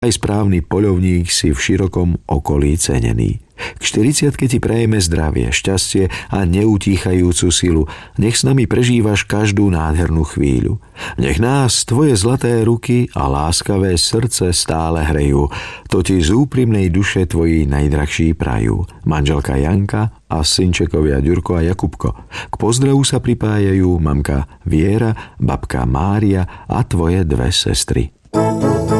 Aj správny poľovník si v širokom okolí cenený. K 40-ke ti prajeme zdravie, šťastie a neutíchajúcu silu. Nech s nami prežívaš každú nádhernú chvíľu. Nech nás tvoje zlaté ruky a láskavé srdce stále hrejú. To ti z úprimnej duše tvoji najdrahší prajú. Manželka Janka a synčekovia Ďurko a Jakubko. K pozdravu sa pripájajú mamka Viera, babka Mária a tvoje dve sestry.